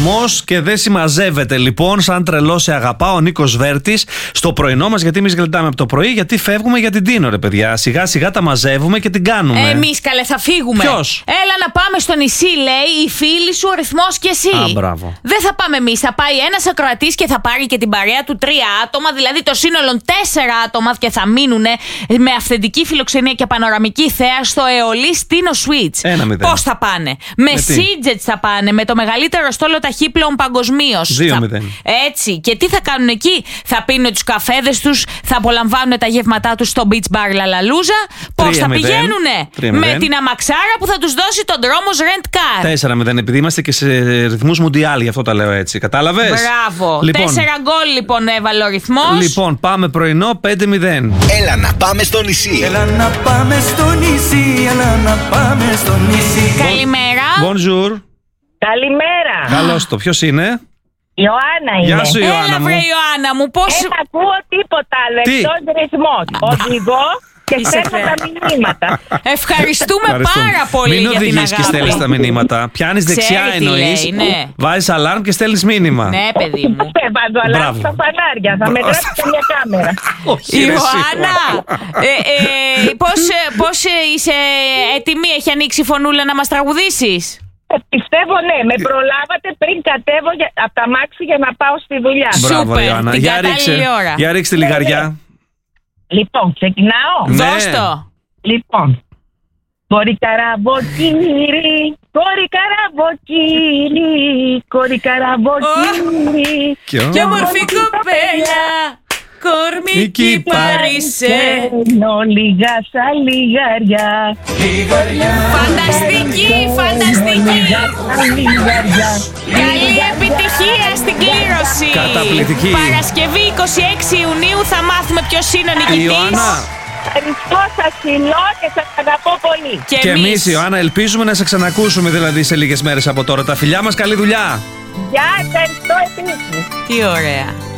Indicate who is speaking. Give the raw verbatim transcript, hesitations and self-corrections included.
Speaker 1: χαμός και δεν συμμαζεύεται. Λοιπόν, σαν τρελό σε αγαπάω, ο Νίκος Βέρτης στο πρωινό μας. Γιατί εμείς γλεντάμε από το πρωί, γιατί φεύγουμε για την Τίνο, ρε παιδιά. Σιγά σιγά τα μαζεύουμε και την κάνουμε.
Speaker 2: Εμείς καλέ, θα φύγουμε.
Speaker 1: Ποιος?
Speaker 2: Έλα να πάμε στο νησί, λέει, οι φίλοι σου, ο ρυθμός και εσύ.
Speaker 1: Α, μπράβο.
Speaker 2: Δεν θα πάμε εμείς. Θα πάει ένας ακροατής και θα πάρει και την παρέα του τρία άτομα, δηλαδή το σύνολο τέσσερα άτομα και θα μείνουν με αυθεντική φιλοξενία και πανοραμική θέα στο Αεολής Tino Suites.
Speaker 1: Ένα μηδέν.
Speaker 2: Πώς θα πάνε? Με, με Seajets θα πάνε, με το μεγαλύτερο στόλο ταχύπλων παγκοσμίως.
Speaker 1: δύο μηδέν.
Speaker 2: Έτσι. Και τι θα κάνουν εκεί? Θα πίνουν τους καφέδες τους, θα απολαμβάνουν τα γεύματά τους στο Beach Bar Λαλαλούζα. Πώς θα πηγαίνουνε? Με την αμαξάρα που θα τους δώσει τον δρόμος Rent Car.
Speaker 1: τέσσερα μηδέν, επειδή είμαστε και σε ρυθμούς Μουντιάλ, γι' αυτό τα λέω έτσι. Κατάλαβες?
Speaker 2: Μπράβο.
Speaker 1: Λοιπόν,
Speaker 2: τέσσερα γκολ λοιπόν έβαλε ο ρυθμός.
Speaker 1: Λοιπόν, πάμε πρωινό πέντε μηδέν.
Speaker 3: Έλα να πάμε στο νησί.
Speaker 4: Έλα να πάμε στο νησί. Έλα να πάμε στο νησί.
Speaker 2: Καλημέρα.
Speaker 1: Bonjour.
Speaker 5: Καλημέρα.
Speaker 1: Καλώς το. Ποιος είναι?
Speaker 5: Ιωάννα είναι.
Speaker 1: Γεια σου, Ιωάννα.
Speaker 2: Έλα
Speaker 1: μου.
Speaker 2: βρε Ιωάννα μου, πώς...
Speaker 5: Δεν ακούω τίποτα άλλο
Speaker 1: Τι?
Speaker 5: εκτός ρυθμός. Οδηγώ και
Speaker 2: Είσαι
Speaker 5: στέλνω
Speaker 2: φε-
Speaker 5: τα μηνύματα.
Speaker 2: Ευχαριστούμε
Speaker 1: Ευχαριστούμε.
Speaker 2: πάρα πολύ
Speaker 1: Μην
Speaker 2: για την
Speaker 1: οδηγείς και
Speaker 2: αγάπη.
Speaker 1: στέλνεις τα μηνύματα. Πιάνεις
Speaker 2: Ξέρει
Speaker 1: δεξιά
Speaker 2: τι
Speaker 1: εννοείς.
Speaker 2: λέει, ναι.
Speaker 1: Βάζεις αλάρμ και στέλνεις μήνυμα.
Speaker 2: Ναι, παιδί μου.
Speaker 5: Δεν βάζω αλλά
Speaker 1: Μπράβο.
Speaker 5: στα φανάρια. Θα μετράσει και μια κάμερα.
Speaker 1: Όχι, ρε, εσύ.
Speaker 2: Ιωάννα, ε, ε, πώς, πώς είσαι έτοιμη? Έχει ανοίξει η φωνούλα να μας τραγουδήσεις?
Speaker 5: Ε, Πιστεύω ναι, με προλάβατε πριν κατέβω για- από τα μάξι για να πάω στη δουλειά.
Speaker 1: Μπράβο,
Speaker 2: Σούπερ,
Speaker 1: Ιωάννα.
Speaker 2: την
Speaker 1: Για
Speaker 2: κατάλληλη
Speaker 1: ρίξε,
Speaker 2: ώρα.
Speaker 1: για ρίξε τη λιγαριά.
Speaker 5: Λοιπόν, ξεκινάω.
Speaker 1: Ναι.
Speaker 2: Δώσ' το.
Speaker 5: Λοιπόν, κόρη καραβοκύρι, κόρη καραβοκύρι, κόρη καραβοκύρι.
Speaker 1: Ποιο?
Speaker 2: Κι όμορφη κοπέλια, κορμική παρισέ.
Speaker 5: Ενώ λίγα σα λιγαριά.
Speaker 2: Φανταστική, φανταστική.
Speaker 5: Σα λιγαριά.
Speaker 2: Καλή επιτυχία στην κλήρωση.
Speaker 1: Καταπληκτική.
Speaker 2: Παρασκευή είκοσι έξι Ιουνίου θα μάθουμε ποιος είναι ο νικητής.
Speaker 1: Ιωάννα.
Speaker 5: Ευχαριστώ, σας φιλώ και σας αγαπώ πολύ.
Speaker 2: Και,
Speaker 1: Και εμείς, Ιωάννα, ελπίζουμε να σε ξανακούσουμε δηλαδή σε λίγες μέρες από τώρα. Τα φιλιά μας, καλή δουλειά.
Speaker 5: Γεια, ευχαριστώ επίσης.
Speaker 2: Τι ωραία.